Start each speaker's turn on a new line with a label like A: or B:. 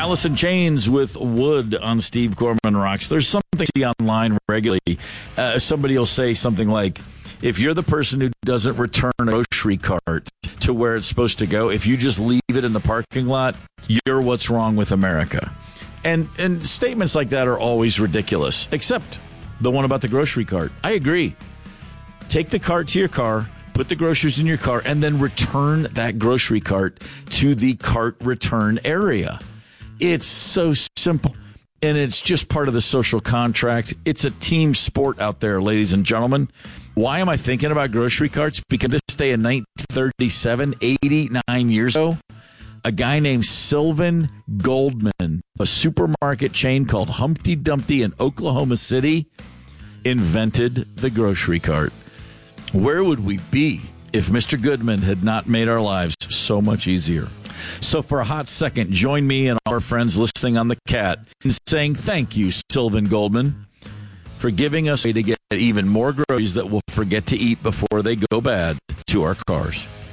A: Alice in Chains with Wood on Steve Gorman Rocks. There's something I see online regularly. Somebody will say something like, if you're the person who doesn't return a grocery cart to where it's supposed to go, if you just leave it in the parking lot, you're what's wrong with America. And statements like that are always ridiculous, except the one about the grocery cart. I agree. Take the cart to your car, put the groceries in your car, and then return that grocery cart to the cart return area. It's so simple, and it's just part of the social contract. It's a team sport out there, ladies and gentlemen. Why am I thinking about grocery carts? Because this day in 1937, 89 years ago, a guy named Sylvan Goldman, a supermarket chain called Humpty Dumpty in Oklahoma City, invented the grocery cart. Where would we be if Mr. Goodman had not made our lives so much easier? So for a hot second, join me and our friends listening on the Cat in saying thank you, Sylvan Goldman, for giving us a way to get even more groceries that we'll forget to eat before they go bad to our cars.